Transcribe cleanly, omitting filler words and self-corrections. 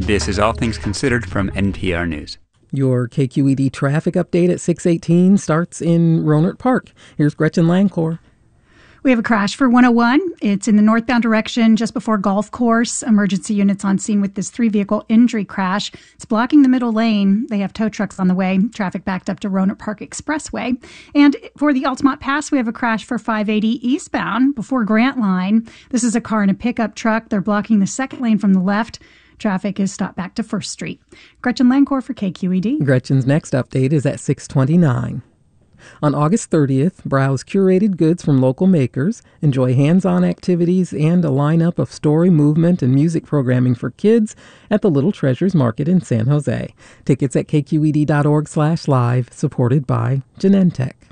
This is All Things Considered from NPR News. Your KQED traffic update at 6:18 starts in Rohnert Park. Here's Gretchen Lancor. We have a crash for 101. It's in the northbound direction just before Golf Course. Emergency units on scene with this 3-vehicle injury crash. It's blocking the middle lane. They have tow trucks on the way. Traffic backed up to Rohnert Park Expressway. And for the Altamont Pass, we have a crash for 580 eastbound before Grant Line. This is a car and a pickup truck. They're blocking the second lane from the left. Traffic is stopped back to First Street. Gretchen Lancor for KQED. Gretchen's next update is at 6:29. On August 30th, browse curated goods from local makers, enjoy hands-on activities, and a lineup of story, movement, and music programming for kids at the Little Treasures Market in San Jose. Tickets at kqed.org/live, supported by Genentech.